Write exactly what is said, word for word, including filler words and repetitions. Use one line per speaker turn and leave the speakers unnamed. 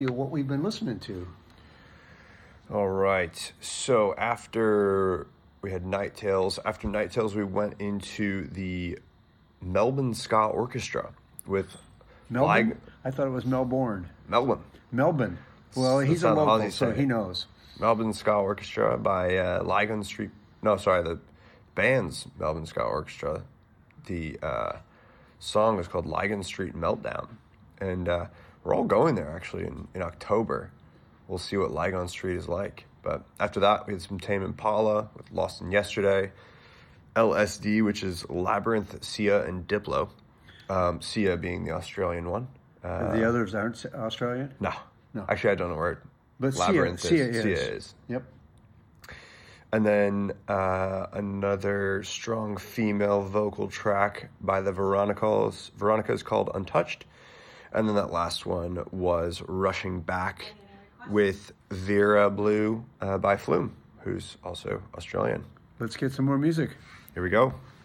you know, what we've been listening to.
All right. So after we had Night Tales, after Night Tales, we went into the Melbourne Ska Orchestra with
Melbourne?
Lig-
I thought it was Melbourne.
Melbourne.
Melbourne. Well,
That's
he's a
not how
local,
you
so
say
he
it.
knows.
Melbourne Ska Orchestra by uh, Lygon Street. No, sorry, the band's Melbourne Ska Orchestra. The uh, song is called Lygon Street Meltdown. And uh, we're all going there, actually, in, in October. We'll see what Lygon Street is like. But after that, we had some Tame Impala with Lost in Yesterday. L S D, which is Labyrinth, Sia, and Diplo. Um, Sia being the Australian one. Uh,
the others aren't Australian?
No.
No.
Actually, I don't know where
But Sia,
Labyrinth
Sia
is.
is.
Sia is.
Yep.
And then uh, another strong female vocal track by the Veronicas. Veronicas called Untouched. And then that last one was Rushing Back with Vera Blue uh, by Flume, who's also Australian.
Let's get some more music.
Here we go.